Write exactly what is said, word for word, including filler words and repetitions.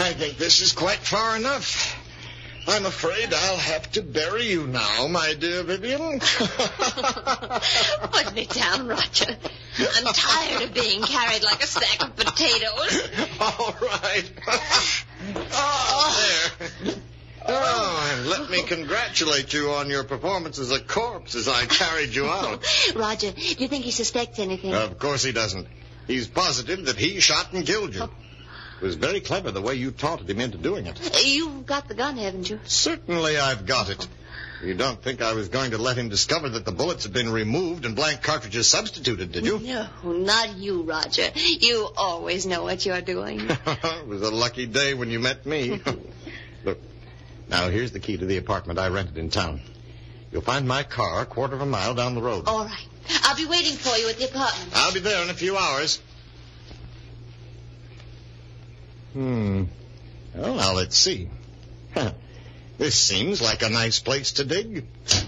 I think this is quite far enough. I'm afraid I'll have to bury you now, my dear Vivian. Put me down, Roger. I'm tired of being carried like a sack of potatoes. All right. Oh, there. Oh, and let me congratulate you on your performance as a corpse as I carried you out. Roger, do you think he suspects anything? Of course he doesn't. He's positive that he shot and killed you. Oh. It was very clever the way you taunted him into doing it. You've got the gun, haven't you? Certainly I've got it. You don't think I was going to let him discover that the bullets had been removed and blank cartridges substituted, did you? No, not you, Roger. You always know what you're doing. It was a lucky day when you met me. Look, now here's the key to the apartment I rented in town. You'll find my car a quarter of a mile down the road. All right. I'll be waiting for you at the apartment. I'll be there in a few hours. Hmm. Well, now let's see. This seems like a nice place to dig.